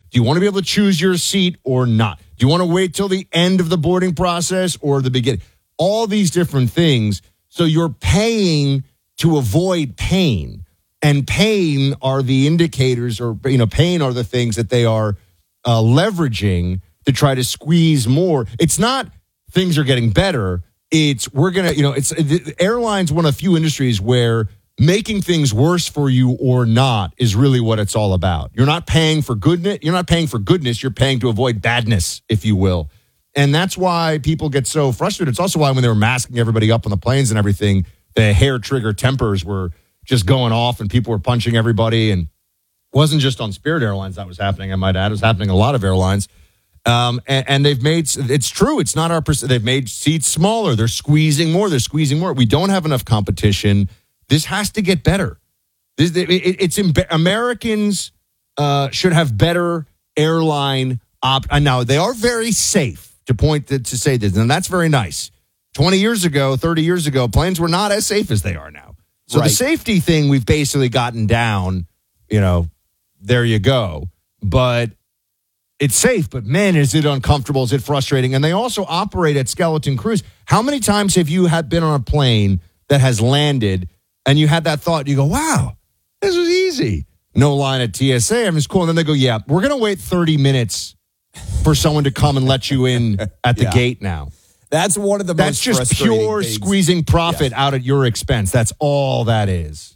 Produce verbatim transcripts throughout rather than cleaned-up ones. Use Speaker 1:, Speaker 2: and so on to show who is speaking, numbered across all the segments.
Speaker 1: Do you want to be able to choose your seat or not? Do you want to wait till the end of the boarding process or the beginning? All these different things. So you're paying to avoid pain. And pain are the indicators, or, you know, pain are the things that they are uh, leveraging to try to squeeze more. It's not things are getting better. It's we're going to, you know, it's the airlines, one of the few industries where making things worse for you or not is really what it's all about. You're not paying for goodness. You're not paying for goodness. You're paying to avoid badness, if you will. And that's why people get so frustrated. It's also why when they were masking everybody up on the planes and everything, the hair trigger tempers were just going off and people were punching everybody. And it wasn't just on Spirit Airlines that was happening, I might add. It was happening a lot of airlines. Um, and, and they've made, it's true, it's not our, they've made seats smaller. They're squeezing more. They're squeezing more. We don't have enough competition. This has to get better. This, it, it's Americans uh, should have better airline op. Now, they are very safe to point to, to say this, and that's very nice. twenty years ago, thirty years ago, planes were not as safe as they are now. So right. The safety thing we've basically gotten down, you know, there you go. But it's safe, but man, is it uncomfortable? Is it frustrating? And they also operate at skeleton crews. How many times have you had been on a plane that has landed and you had that thought, you go, wow, this was easy. No line at T S A. I mean, it's cool. And then they go, yeah, we're going to wait thirty minutes for someone to come and let you in at the yeah. gate now.
Speaker 2: That's one of the
Speaker 1: That's
Speaker 2: most
Speaker 1: just pure
Speaker 2: things.
Speaker 1: Squeezing profit yes. out at your expense. That's all that is.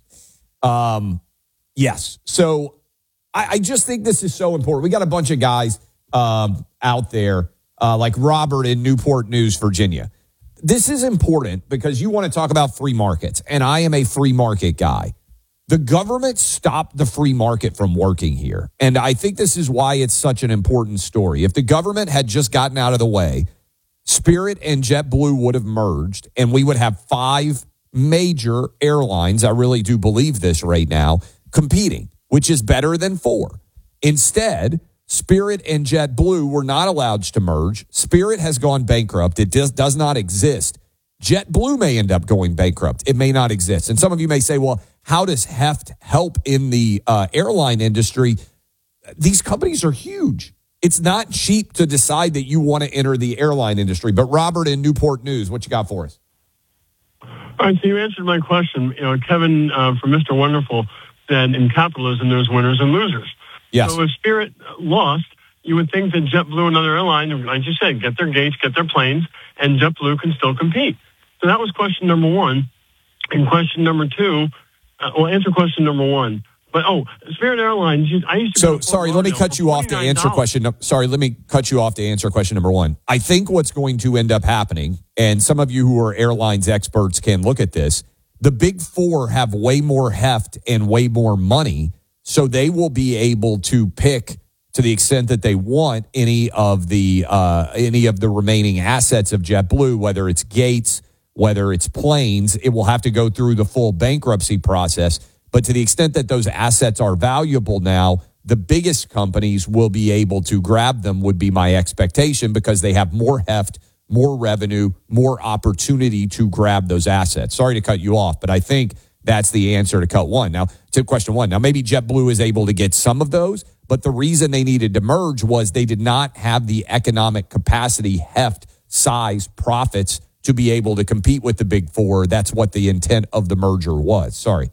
Speaker 2: Um, yes. So I, I just think this is so important. We got a bunch of guys um, out there uh, like Robert in Newport News, Virginia. This is important because you want to talk about free markets, and I am a free market guy. The government stopped the free market from working here, and I think this is why it's such an important story. If the government had just gotten out of the way, Spirit and JetBlue would have merged, and we would have five major airlines, I really do believe this right now, competing, which is better than four. Instead, Spirit and JetBlue were not allowed to merge. Spirit has gone bankrupt. It does, does not exist. JetBlue may end up going bankrupt. It may not exist. And some of you may say, well, how does heft help in the uh, airline industry? These companies are huge. It's not cheap to decide that you want to enter the airline industry. But Robert in Newport News, what you got for us?
Speaker 3: All right, so you answered my question. You know, Kevin uh, from Mister Wonderful said in capitalism there's winners and losers.
Speaker 2: Yes.
Speaker 3: So if Spirit lost, you would think that JetBlue, another airline, like you said, get their gates, get their planes, and JetBlue can still compete. So that was question number one. And question number two, uh, well, answer question number one. But, oh, Spirit Airlines, I used to...
Speaker 2: So, sorry, let me cut you off to answer question... Sorry, let me cut you off to answer question number one. I think what's going to end up happening, and some of you who are airlines experts can look at this, the big four have way more heft and way more money, so they will be able to pick, to the extent that they want, any of the uh, any of the remaining assets of JetBlue, whether it's gates, whether it's planes. It will have to go through the full bankruptcy process. But to the extent that those assets are valuable now, the biggest companies will be able to grab them, would be my expectation, because they have more heft, more revenue, more opportunity to grab those assets. Sorry to cut you off, but I think that's the answer to cut one. Now, to question one. Now, maybe JetBlue is able to get some of those, but the reason they needed to merge was they did not have the economic capacity, heft, size, profits to be able to compete with the big four. That's what the intent of the merger was. Sorry.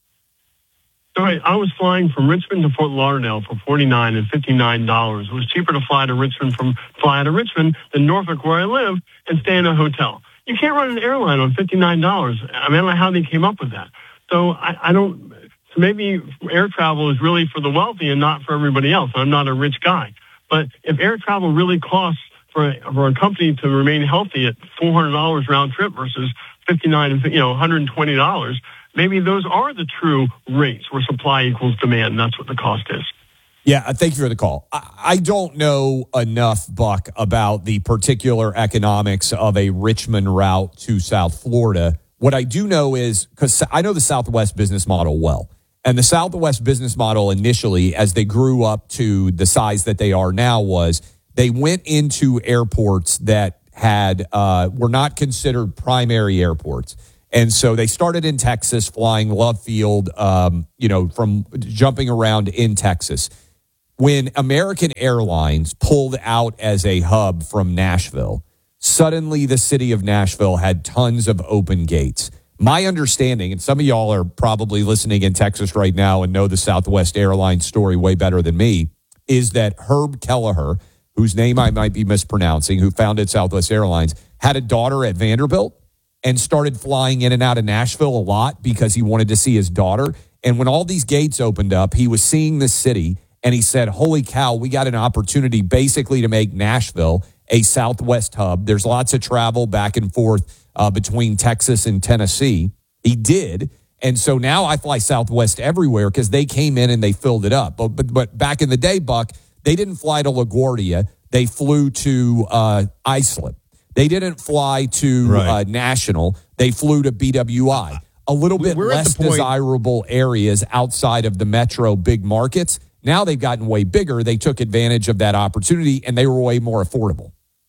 Speaker 3: All right, I was flying from Richmond to Fort Lauderdale for forty-nine dollars and fifty-nine dollars. It was cheaper to fly to Richmond from fly out of Richmond than Norfolk, where I live, and stay in a hotel. You can't run an airline on fifty-nine dollars. I mean, I don't know how they came up with that. So I, I don't. So maybe air travel is really for the wealthy and not for everybody else. I'm not a rich guy, but if air travel really costs for a, for a company to remain healthy at four hundred dollars round trip versus fifty-nine dollars and you know one hundred twenty dollars. Maybe those are the true rates where supply equals demand. And that's what the cost is.
Speaker 2: Yeah, thank you for the call. I, I don't know enough, Buck, about the particular economics of a Richmond route to South Florida. What I do know is, because I know the Southwest business model well, and the Southwest business model initially, as they grew up to the size that they are now, was they went into airports that had uh, were not considered primary airports. And so they started in Texas, flying Love Field, um, you know, from jumping around in Texas. when American Airlines pulled out as a hub from Nashville, suddenly the city of Nashville had tons of open gates. My understanding, and some of y'all are probably listening in Texas right now and know the Southwest Airlines story way better than me, is that Herb Kelleher, whose name I might be mispronouncing, who founded Southwest Airlines, had a daughter at Vanderbilt and started flying in and out of Nashville a lot because he wanted to see his daughter. And when all these gates opened up, he was seeing the city, and he said, holy cow, we got an opportunity basically to make Nashville a Southwest hub. There's lots of travel back and forth uh, between Texas and Tennessee. He did. And so now I fly Southwest everywhere because they came in and they filled it up. But, but, but back in the day, Buck, they didn't fly to LaGuardia. They flew to uh, Islip. They didn't fly to
Speaker 1: right.
Speaker 2: uh, National. They flew to B W I. A little bit
Speaker 1: We're
Speaker 2: less desirable areas outside of the metro big markets. Now they've gotten way bigger. They took advantage of that opportunity, and they were way more affordable.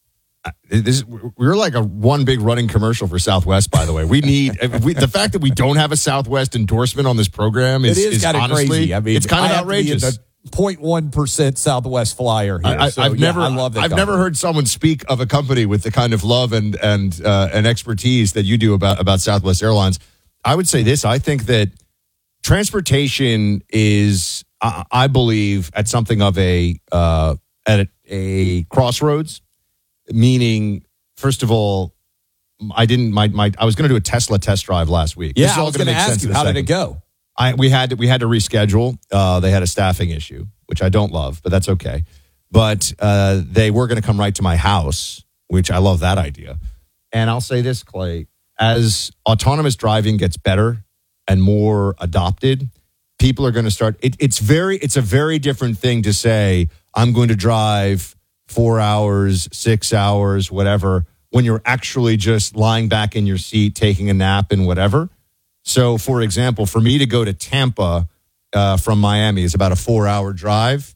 Speaker 1: This, we're like a one big running commercial for Southwest, by the way. We need we, the fact that we don't have a Southwest endorsement on this program is,
Speaker 2: it is,
Speaker 1: is
Speaker 2: kind of
Speaker 1: honestly,
Speaker 2: crazy. I mean,
Speaker 1: it's kind of outrageous.
Speaker 2: zero point one percent Southwest flyer here.
Speaker 1: I,
Speaker 2: so,
Speaker 1: I've
Speaker 2: yeah,
Speaker 1: never,
Speaker 2: I love that
Speaker 1: I've
Speaker 2: company.
Speaker 1: never heard someone speak of a company with the kind of love and and uh, and expertise that you do about about Southwest Airlines. I would say this: I think that transportation is, I, I believe, at something of a uh, at a, a crossroads. Meaning, first of all, I didn't. My my. I was going to do a Tesla test drive last week.
Speaker 2: Yeah,
Speaker 1: This is all
Speaker 2: I was
Speaker 1: gonna
Speaker 2: going to
Speaker 1: make
Speaker 2: ask
Speaker 1: sense
Speaker 2: you,
Speaker 1: in a
Speaker 2: how did
Speaker 1: second.
Speaker 2: it go?
Speaker 1: I we had to, we had to reschedule. Uh, they had a staffing issue, which I don't love, but that's okay. But uh, they were going to come right to my house, which I love that idea. And I'll say this, Clay, as autonomous driving gets better and more adopted, people are going to start. It, it's very. It's a very different thing to say I'm going to drive four hours, six hours, whatever, when you're actually just lying back in your seat, taking a nap and whatever. So, for example, for me to go to Tampa uh, from Miami is about a four-hour drive.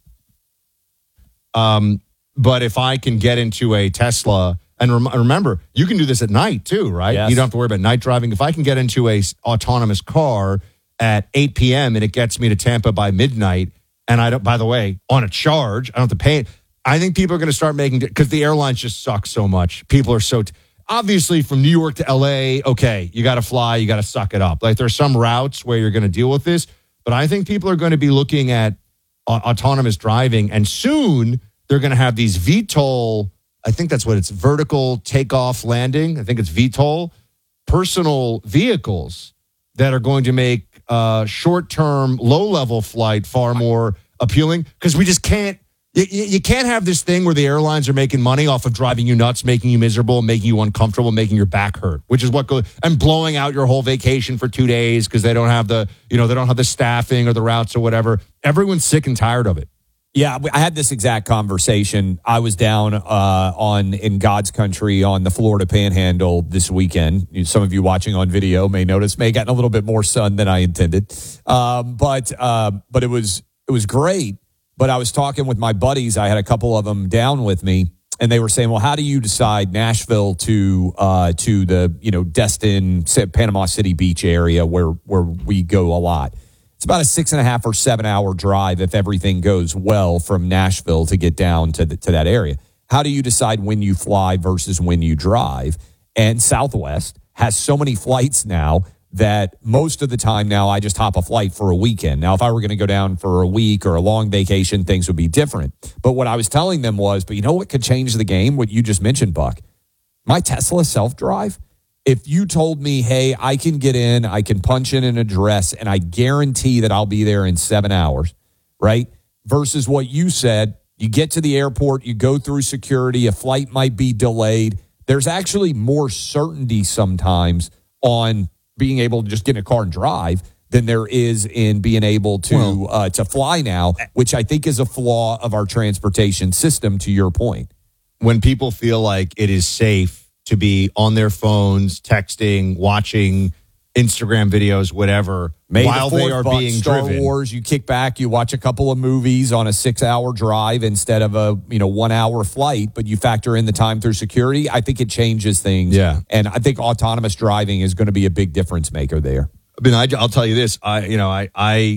Speaker 1: Um, but if I can get into a Tesla, and rem- remember, you can do this at night too, right?
Speaker 2: Yes.
Speaker 1: You don't have to worry about night driving. If I can get into a s- autonomous car at eight p.m. and it gets me to Tampa by midnight, and I don't, by the way, on a charge, I don't have to pay it. I think people are going to start making, because the airlines just suck so much. People are so, t- obviously from New York to L A, okay, you got to fly, you got to suck it up. Like there's some routes where you're going to deal with this, but I think people are going to be looking at uh, autonomous driving, and soon they're going to have these V TOL, I think that's what it's, vertical takeoff landing. I think it's V TOL, personal vehicles that are going to make uh, short-term, low-level flight far more appealing, because we just can't, You, you can't have this thing where the airlines are making money off of driving you nuts, making you miserable, making you uncomfortable, making your back hurt, which is what goes, and blowing out your whole vacation for two days because they don't have the, you know, they don't have the staffing or the routes or whatever. Everyone's sick and tired of it.
Speaker 2: Yeah, I had this exact conversation. I was down uh, on in God's country on the Florida Panhandle this weekend. Some of you watching on video may notice may have gotten a little bit more sun than I intended, um, but uh, but it was it was great. But I was talking with my buddies. I had a couple of them down with me, and they were saying, "Well, how do you decide Nashville to uh, to the you know Destin, Panama City Beach area where where we go a lot?" It's about a six and a half or seven hour drive if everything goes well from Nashville to get down to the, to that area. How do you decide when you fly versus when you drive? And Southwest has so many flights now that most of the time now I just hop a flight for a weekend. Now, if I were going to go down for a week or a long vacation, things would be different. But what I was telling them was, but you know what could change the game? What you just mentioned, Buck. My Tesla self-drive. If you told me, hey, I can get in, I can punch in an address, and I guarantee that I'll be there in seven hours, right? Versus what you said, you get to the airport, you go through security, a flight might be delayed. There's actually more certainty sometimes on being able to just get in a car and drive than there is in being able to well, uh, to fly now, which I think is a flaw of our transportation system, to your point.
Speaker 1: When people feel like it is safe to be on their phones, texting, watching Instagram videos, whatever,
Speaker 2: May
Speaker 1: while
Speaker 2: the
Speaker 1: they are
Speaker 2: Buck,
Speaker 1: being
Speaker 2: Star
Speaker 1: driven.
Speaker 2: Wars, you kick back, you watch a couple of movies on a six-hour drive instead of a you know one-hour flight, but you factor in the time through security. I think it changes things.
Speaker 1: Yeah,
Speaker 2: and I think autonomous driving is going to be a big difference maker there.
Speaker 1: I mean, I, I'll tell you this. I, you know, I, I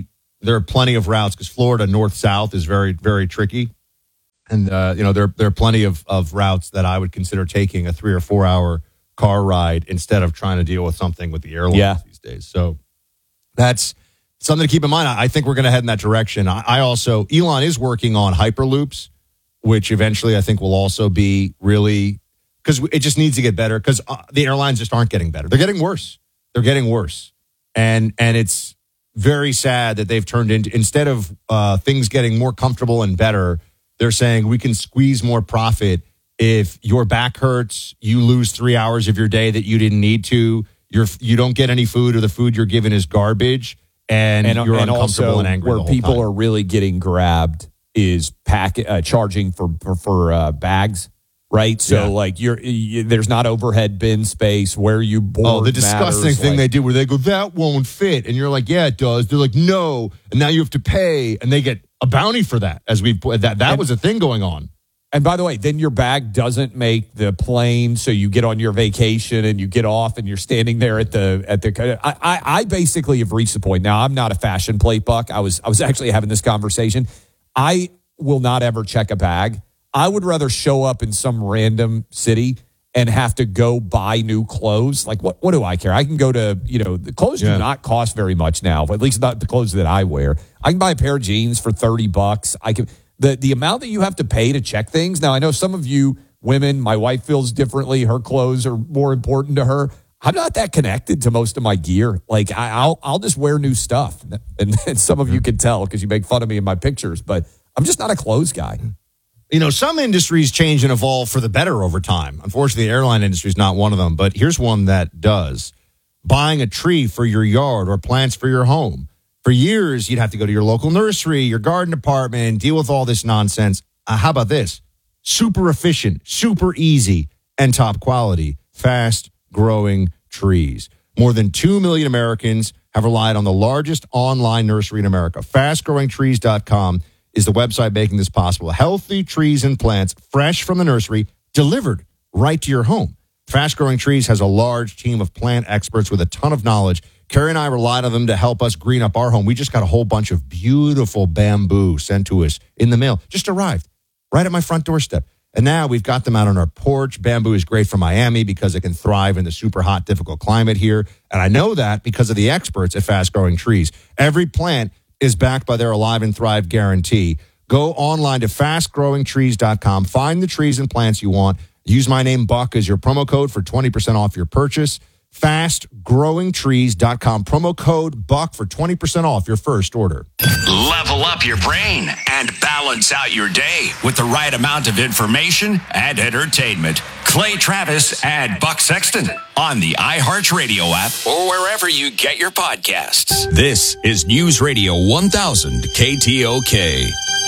Speaker 1: there are plenty of routes because Florida north-south is very, very tricky. And, uh, you know, there, there are plenty of, of routes that I would consider taking a three or four hour car ride instead of trying to deal with something with the airlines
Speaker 2: yeah.
Speaker 1: these days. So that's something to keep in mind. I think we're going to head in that direction. I, I also, Elon is working on Hyperloops, which eventually I think will also be really, because it just needs to get better because uh, the airlines just aren't getting better. They're getting worse. They're getting worse. And, and it's very sad that they've turned into, instead of uh, things getting more comfortable and better, they're saying we can squeeze more profit. If your back hurts, you lose three hours of your day that you didn't need to. You're you don't get any food, or the food you're given is garbage, and, and you're
Speaker 2: and
Speaker 1: uncomfortable
Speaker 2: also
Speaker 1: and angry.
Speaker 2: Where
Speaker 1: the whole
Speaker 2: people
Speaker 1: time.
Speaker 2: are really getting grabbed is pack uh, charging for for, for uh, bags, right? So
Speaker 1: Yeah.
Speaker 2: like you're you, there's not overhead bin space where you board.
Speaker 1: Oh, the disgusting
Speaker 2: matters,
Speaker 1: thing
Speaker 2: like,
Speaker 1: they do where they go, that won't fit, and you're like, yeah, it does. They're like, no, and now you have to pay, and they get a bounty for that. As we that that
Speaker 2: and,
Speaker 1: was a thing going on.
Speaker 2: And by the way, then your bag doesn't make the plane, so you get on your vacation and you get off and you're standing there at the at the. I I, I basically have reached the point now. I'm not a fashion plate buck. I was I was actually having this conversation. I will not ever check a bag. I would rather show up in some random city and have to go buy new clothes. Like what? What do I care? I can go to you know the clothes
Speaker 1: Yeah.
Speaker 2: do not cost very much now. At least not the clothes that I wear. I can buy a pair of jeans for thirty bucks. I can. The the amount that you have to pay to check things. Now, I know some of you women, my wife feels differently. Her clothes are more important to her. I'm not that connected to most of my gear. Like, I, I'll I'll just wear new stuff. And, and some of you can tell because you make fun of me in my pictures, but I'm just not a clothes guy.
Speaker 1: You know, some industries change and evolve for the better over time. Unfortunately, the airline industry is not one of them, but here's one that does. Buying a tree for your yard or plants for your home. For years, you'd have to go to your local nursery, your garden department, deal with all this nonsense. Uh, how about this? Super efficient, super easy, and top quality, fast-growing trees. More than two million Americans have relied on the largest online nursery in America. fast growing trees dot com is the website making this possible. Healthy trees and plants, fresh from the nursery, delivered right to your home. Fast Growing Trees has a large team of plant experts with a ton of knowledge. Carrie and I relied on them to help us green up our home. We just got a whole bunch of beautiful bamboo sent to us in the mail. Just arrived right at my front doorstep. And now we've got them out on our porch. Bamboo is great for Miami because it can thrive in the super hot, difficult climate here. And I know that because of the experts at Fast Growing Trees. Every plant is backed by their Alive and Thrive guarantee. Go online to fast growing trees dot com. Find the trees and plants you want. Use my name, Buck, as your promo code for twenty percent off your purchase. fast growing trees dot com. Promo code Buck for twenty percent off your first order.
Speaker 4: Level up your brain and balance out your day with the right amount of information and entertainment. Clay Travis and Buck Sexton on the iHeartRadio app or wherever you get your podcasts. This is News Radio one thousand K T O K.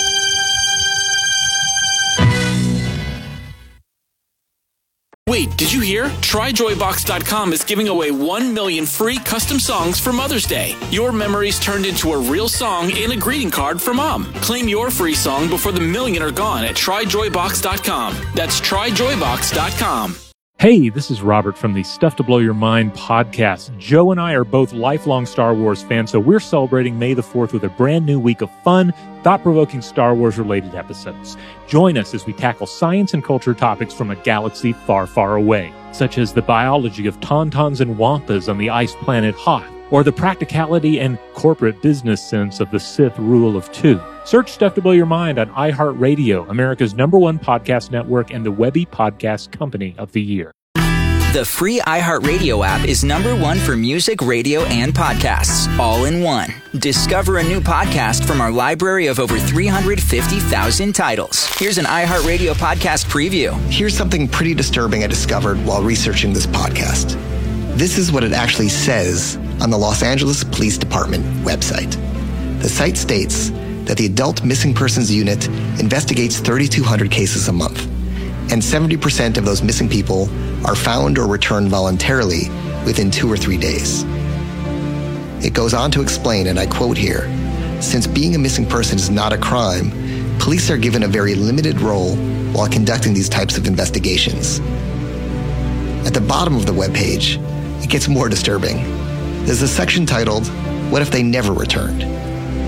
Speaker 5: Wait, did you hear? Try joy box dot com is giving away one million free custom songs for Mother's Day. Your memories turned into a real song and a greeting card for Mom. Claim your free song before the million are gone at try joy box dot com. That's try joy box dot com.
Speaker 6: Hey, this is Robert from the Stuff to Blow Your Mind podcast. Joe and I are both lifelong Star Wars fans, so we're celebrating May the fourth with a brand new week of fun, thought-provoking Star Wars-related episodes. Join us as we tackle science and culture topics from a galaxy far, far away, such as the biology of tauntauns and wampas on the ice planet Hoth, or the practicality and corporate business sense of the Sith rule of two. Search Stuff to Blow Your Mind on iHeartRadio, America's number one podcast network and the Webby Podcast Company of the Year.
Speaker 7: The free iHeartRadio app is number one for music, radio, and podcasts, all in one. Discover a new podcast from our library of over three hundred fifty thousand titles. Here's an iHeartRadio podcast preview.
Speaker 8: Here's something pretty disturbing I discovered while researching this podcast. This is what it actually says on the Los Angeles Police Department website. The site states that the Adult Missing Persons Unit investigates thirty-two hundred cases a month, and seventy percent of those missing people are found or returned voluntarily within two or three days. It goes on to explain, and I quote here, since being a missing person is not a crime, police are given a very limited role while conducting these types of investigations. At the bottom of the webpage, it gets more disturbing. There's a section titled, What If They Never Returned?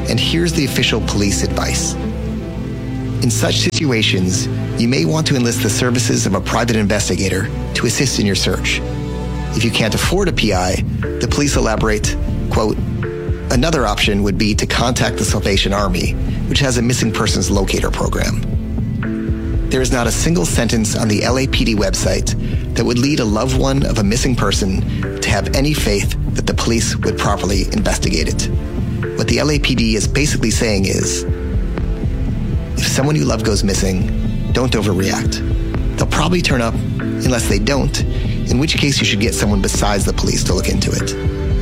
Speaker 8: And here's the official police advice. In such situations, you may want to enlist the services of a private investigator to assist in your search. If you can't afford a P I, the police elaborate, quote, another option would be to contact the Salvation Army, which has a missing persons locator program. There is not a single sentence on the L A P D website that would lead a loved one of a missing person to have any faith that the police would properly investigate it. What the L A P D is basically saying is, if someone you love goes missing, don't overreact. They'll probably turn up unless they don't, in which case you should get someone besides the police to look into it.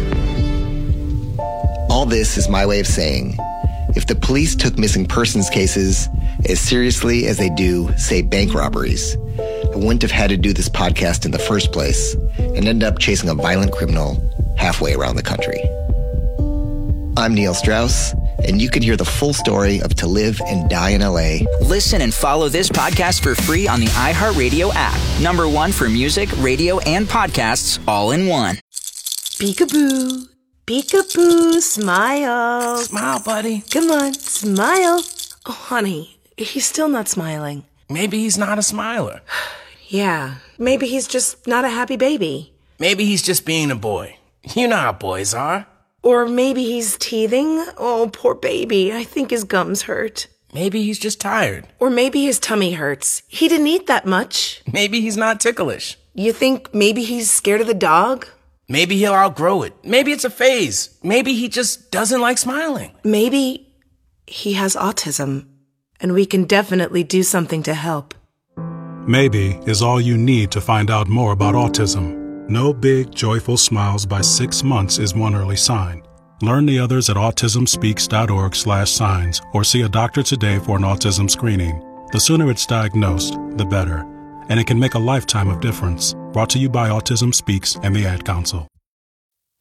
Speaker 8: All this is my way of saying, if the police took missing persons cases as seriously as they do, say, bank robberies, I wouldn't have had to do this podcast in the first place and end up chasing a violent criminal halfway around the country. I'm Neil Strauss, and you can hear the full story of To Live and Die in L A.
Speaker 7: Listen and follow this podcast for free on the iHeartRadio app. Number one for music, radio, and podcasts all in one.
Speaker 9: Peekaboo. Peekaboo. Smile.
Speaker 10: Smile, buddy.
Speaker 9: Come on, smile. Oh, honey, he's still not smiling.
Speaker 10: Maybe he's not a smiler.
Speaker 9: Yeah, maybe he's just not a happy baby.
Speaker 10: Maybe he's just being a boy. You know how boys are.
Speaker 9: Or maybe he's teething. Oh, poor baby. I think his gums hurt.
Speaker 10: Maybe he's just tired.
Speaker 9: Or maybe his tummy hurts. He didn't eat that much.
Speaker 10: Maybe he's not ticklish.
Speaker 9: You think maybe he's scared of the dog?
Speaker 10: Maybe he'll outgrow it. Maybe it's a phase. Maybe he just doesn't like smiling.
Speaker 9: Maybe he has autism, and we can definitely do something to help.
Speaker 11: Maybe is all you need to find out more about autism. No big, joyful smiles by six months is one early sign. Learn the others at autismspeaks.org slash signs or see a doctor today for an autism screening. The sooner it's diagnosed, the better. And it can make a lifetime of difference. Brought to you by Autism Speaks and the Ad Council.